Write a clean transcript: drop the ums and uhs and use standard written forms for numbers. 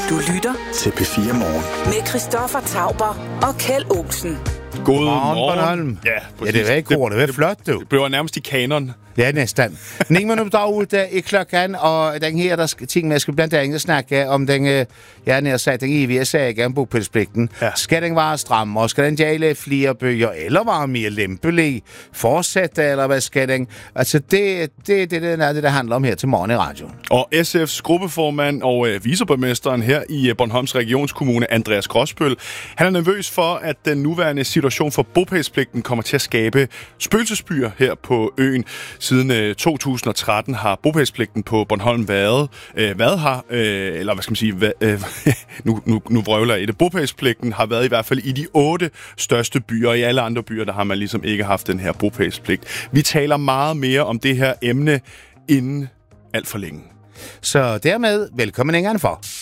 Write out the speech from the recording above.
Du lytter til P4 Morgen. med Christoffer Tauber og Kjeld Olsen. God morgen. Ja, det var ikke det var flot, du. Det blev nærmest i kanon. Ja, næsten. 9 minutter ud i klokken, og den her der ting, man skal blandt andet snakke om den, den evige sag om bopælspligten. Ja. Skal den være stram, og skal den gælde flere bøger, eller være mere lempelig? Fortsætte, eller hvad skal den? Altså, det er det, der handler om her til morgen i radioen. Og SF's gruppeformand og viceborgmesteren her i Bornholms Regionskommune, Andreas Gråsbøl, han er nervøs for, at den nuværende situation for bopælspligten kommer til at skabe spøgelsesbyer her på øen. Siden 2013 har bopælspligten på Bornholm været her, eller hvad skal man sige, nu vrøvler jeg i det. Bopælspligten har været i hvert fald i de 8 største byer, og i alle andre byer, der har man ligesom ikke haft den her bopælspligt. Vi taler meget mere om det her emne inden alt for længe. Så dermed, velkommen ingen for.